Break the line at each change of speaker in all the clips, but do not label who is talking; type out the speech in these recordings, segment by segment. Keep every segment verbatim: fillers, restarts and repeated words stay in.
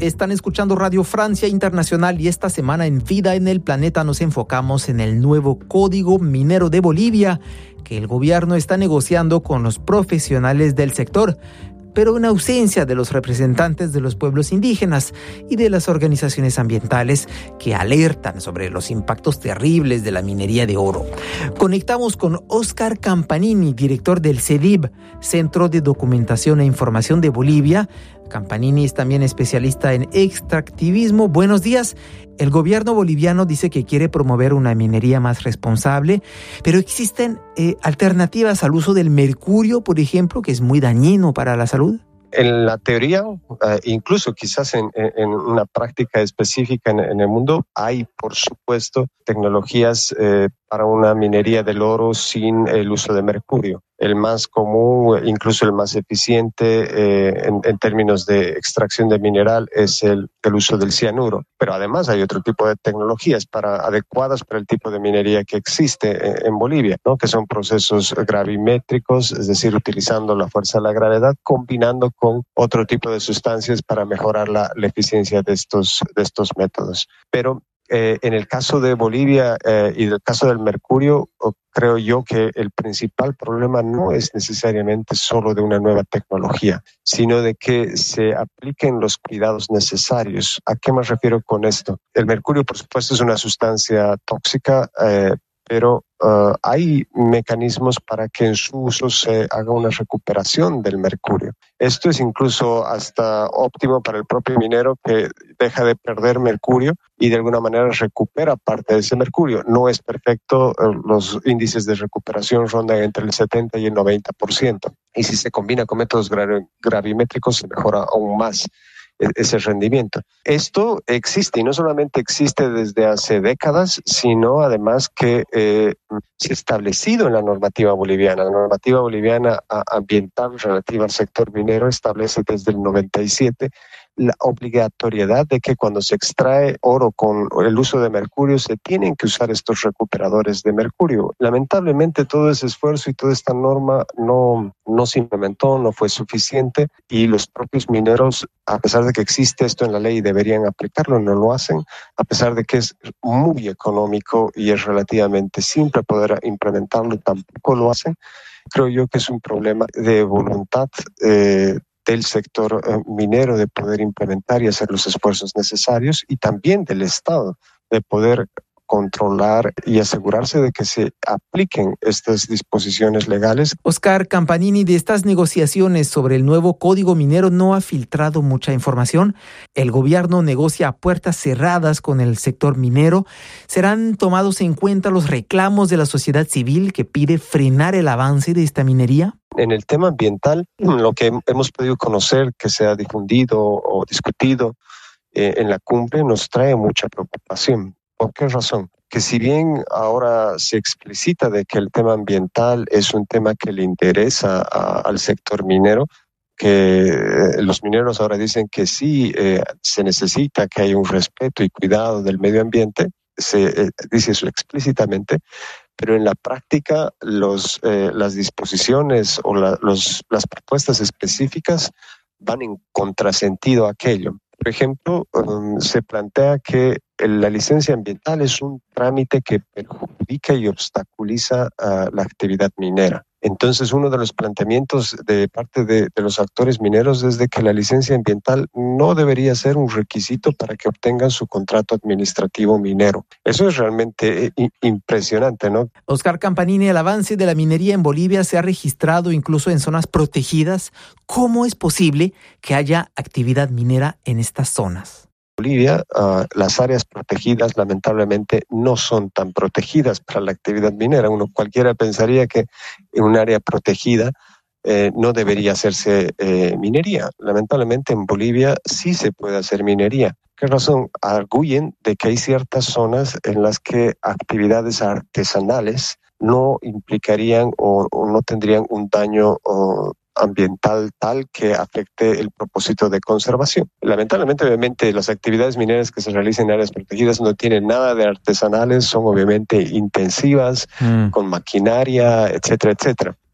Están escuchando Radio Francia Internacional y esta semana en Vida en el Planeta nos enfocamos en el nuevo Código Minero de Bolivia que el gobierno está negociando con los profesionales del sector, pero en ausencia de los representantes de los pueblos indígenas y de las organizaciones ambientales que alertan sobre los impactos terribles de la minería de oro. Conectamos con Óscar Campanini, director del CEDIB, Centro de Documentación e Información de Bolivia. Campanini es también especialista en extractivismo. Buenos días. El gobierno boliviano dice que quiere promover una minería más responsable, pero existen eh, alternativas al uso del mercurio, por ejemplo, que es muy dañino para la salud.
En la teoría, uh, incluso quizás en, en una práctica específica en, en el mundo, hay, por supuesto, tecnologías eh, para una minería del oro sin el uso de mercurio. El más común, incluso el más eficiente eh, en, en términos de extracción de mineral es el, el uso del cianuro. Pero además hay otro tipo de tecnologías para, adecuadas para el tipo de minería que existe en, en Bolivia, ¿no? Que son procesos gravimétricos, es decir, utilizando la fuerza de la gravedad, combinando con otro tipo de sustancias para mejorar la, la eficiencia de estos, de estos métodos. Pero Eh, en el caso de Bolivia eh, y del caso del mercurio, creo yo que el principal problema no es necesariamente solo de una nueva tecnología, sino de que se apliquen los cuidados necesarios. ¿A qué me refiero con esto? El mercurio, por supuesto, es una sustancia tóxica, eh, pero uh, hay mecanismos para que en su uso se haga una recuperación del mercurio. Esto es incluso hasta óptimo para el propio minero, que deja de perder mercurio y de alguna manera recupera parte de ese mercurio. No es perfecto, los índices de recuperación rondan entre el setenta y el noventa por ciento. Y si se combina con métodos gra- gravimétricos se mejora aún más ese rendimiento. Esto existe y no solamente existe desde hace décadas, sino además que eh, se ha establecido en la normativa boliviana. La normativa boliviana ambiental relativa al sector minero establece desde el noventa y siete la obligatoriedad de que cuando se extrae oro con el uso de mercurio se tienen que usar estos recuperadores de mercurio. Lamentablemente todo ese esfuerzo y toda esta norma no, no se implementó, no fue suficiente y los propios mineros, a pesar de que existe esto en la ley y deberían aplicarlo, no lo hacen, a pesar de que es muy económico y es relativamente simple poder implementarlo, tampoco lo hacen. Creo yo que es un problema de voluntad eh, del sector eh, minero de poder implementar y hacer los esfuerzos necesarios y también del Estado de poder controlar y asegurarse de que se apliquen estas disposiciones legales.
Óscar Campanini, de estas negociaciones sobre el nuevo Código Minero no ha filtrado mucha información. El gobierno negocia a puertas cerradas con el sector minero. ¿Serán tomados en cuenta los reclamos de la sociedad civil que pide frenar el avance de esta minería?
En el tema ambiental, lo que hemos podido conocer, que se ha difundido o discutido eh, en la cumbre, nos trae mucha preocupación. ¿Por qué razón? Que si bien ahora se explicita de que el tema ambiental es un tema que le interesa a, al sector minero, que eh, los mineros ahora dicen que sí eh, se necesita que haya un respeto y cuidado del medio ambiente, se eh, dice eso explícitamente, pero en la práctica los, eh, las disposiciones o la, los, las propuestas específicas van en contrasentido a aquello. Por ejemplo, um, se plantea que la licencia ambiental es un trámite que perjudica y obstaculiza uh, la actividad minera. Entonces, uno de los planteamientos de parte de, de los actores mineros es de que la licencia ambiental no debería ser un requisito para que obtengan su contrato administrativo minero. Eso es realmente i- impresionante, ¿no?
Óscar Campanini, el avance de la minería en Bolivia se ha registrado incluso en zonas protegidas. ¿Cómo es posible que haya actividad minera en estas zonas?
Bolivia, uh, las áreas protegidas lamentablemente no son tan protegidas para la actividad minera. Uno cualquiera pensaría que en un área protegida eh, no debería hacerse eh, minería. Lamentablemente en Bolivia sí se puede hacer minería. ¿Qué razón? Arguyen de que hay ciertas zonas en las que actividades artesanales no implicarían o, o no tendrían un daño o, ambiental tal que afecte el propósito de conservación. Lamentablemente, obviamente, las actividades mineras que se realizan en áreas protegidas no tienen nada de artesanales, son obviamente intensivas, mm. con maquinaria, etcétera, etcétera.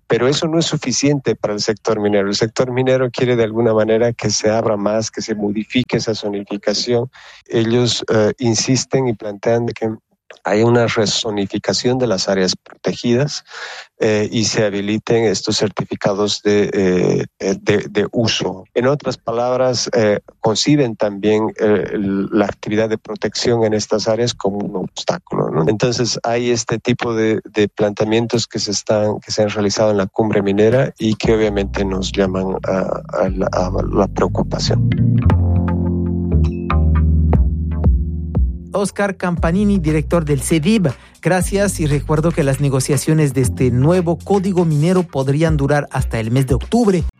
Pero eso no es suficiente para el sector minero. El sector minero quiere de alguna manera que se abra más, que se modifique esa zonificación. Ellos eh, insisten y plantean de que hay una rezonificación de las áreas protegidas eh, y se habiliten estos certificados de, eh, de, de uso. En otras palabras, eh, conciben también eh, la actividad de protección en estas áreas como un obstáculo, ¿no? Entonces hay este tipo de, de planteamientos que se, están, que se han realizado en la cumbre minera y que obviamente nos llaman a, a, la, a la preocupación.
Oscar Campanini, director del CEDIB. Gracias, y recuerdo que las negociaciones de este nuevo código minero podrían durar hasta el mes de octubre.